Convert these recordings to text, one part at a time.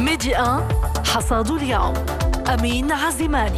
ميدي 1 حصاد اليوم. أمين عزيماني.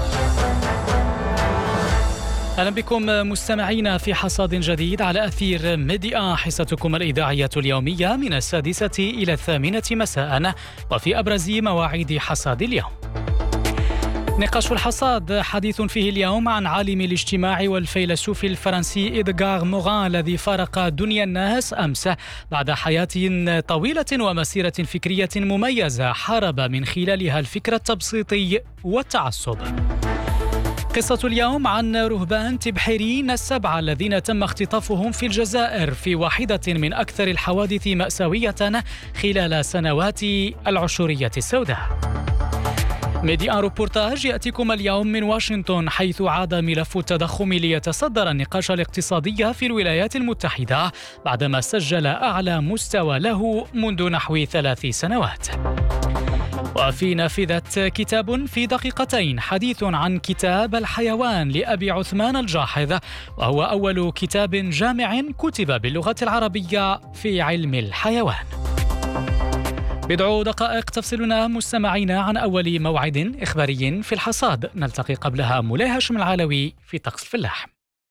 أهلا بكم مستمعينا في حصاد جديد على أثير ميدي 1، حصتكم الإذاعية اليومية من 6 إلى 8 مساء، وفي أبرز مواعيد حصاد اليوم. نقاش الحصاد حديث فيه اليوم عن عالم الاجتماع والفيلسوف الفرنسي إدغار موغان الذي فارق دنيا الناس أمس بعد حياة طويلة ومسيرة فكرية مميزة حارب من خلالها الفكر التبسيطي والتعصب. قصة اليوم عن رهبان تبحيريين السبعة الذين تم اختطافهم في الجزائر في واحدة من أكثر الحوادث مأساوية خلال سنوات العشورية السوداء. ميدي 1 روبورتاج يأتيكم اليوم من واشنطن، حيث عاد ملف التضخم ليتصدر النقاش الاقتصادي في الولايات المتحدة بعدما سجل أعلى مستوى له منذ نحو 3 سنوات. وفي نافذة كتاب في دقيقتين، حديث عن كتاب الحيوان لأبي عثمان الجاحظ، وهو أول كتاب جامع كتب باللغة العربية في علم الحيوان. بضع دقائق تفصلنا مستمعينا عن أول موعد إخباري في الحصاد، نلتقي قبلها مولاي هاشم العلوي في طقس الفلاح.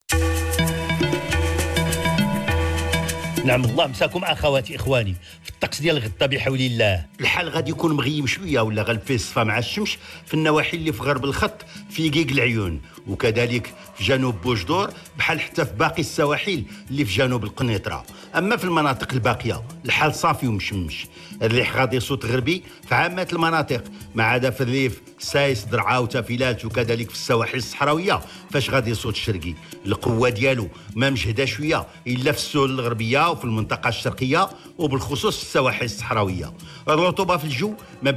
نعم الله مساكم اخواتي اخواني. في الطقس ديال غدا بحول الله الحال غادي يكون مغيم شويه ولا غالب فيه الصفا مع الشمس في النواحي اللي في غرب الخط في قيق العيون، وكذلك في جنوب بوجدور بحال حتى في باقي السواحل اللي في جنوب القنيطره. اما في المناطق الباقيه الحال صافي ومشمش، الريح غادي يصوت غربي في عامه المناطق ما عدا في الريف سايس درعا وتافيلات، وكذلك في السواحل الصحراويه فاش غادي يصوت الشرقي. القوه ديالو ما مجهده شويه الا في السهول الغربيه وفي المنطقه الشرقيه وبالخصوص في السواحل الصحراويه. الرطوبه في الجو ما